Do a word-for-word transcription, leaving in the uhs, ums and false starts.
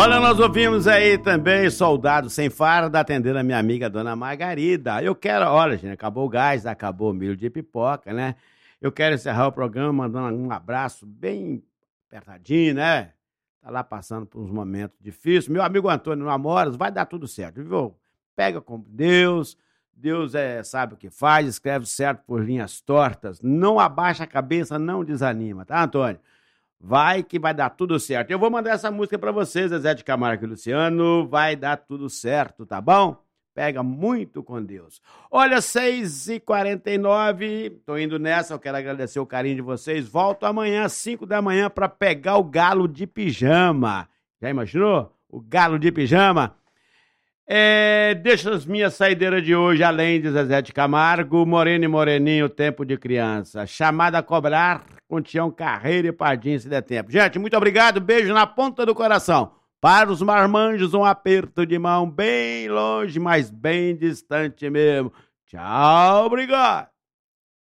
Olha, nós ouvimos aí também Soldado Sem Farda atendendo a minha amiga Dona Margarida. Eu quero, olha, gente, acabou o gás, acabou o milho de pipoca, né? Eu quero encerrar o programa mandando um abraço bem apertadinho, né? Tá lá passando por uns momentos difíceis. Meu amigo Antônio Namoras, vai dar tudo certo, viu? Pega com Deus, Deus é, sabe o que faz, escreve certo por linhas tortas. Não abaixa a cabeça, não desanima, tá, Antônio? Vai que vai dar tudo certo. Eu vou mandar essa música pra vocês, Zezé de Camargo e Luciano. Vai dar tudo certo, tá bom? Pega muito com Deus. Olha, seis e quarenta e nove, tô indo nessa, eu quero agradecer o carinho de vocês. Volto amanhã às cinco da manhã pra pegar o galo de pijama. Já imaginou? O galo de pijama? É, deixa as minhas saideiras de hoje, além de Zezé de Camargo, Moreno e Moreninho, Tempo de Criança. Chamada a Cobrar, com Tião Carreira e Pardinho, se der tempo. Gente, muito obrigado, beijo na ponta do coração. Para os marmanjos, um aperto de mão bem longe, mas bem distante mesmo. Tchau, obrigado.